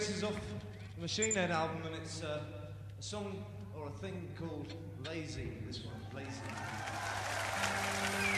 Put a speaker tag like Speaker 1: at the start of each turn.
Speaker 1: This is off the Machine Head album, and it's a song or a thing called Lazy. This one, Lazy.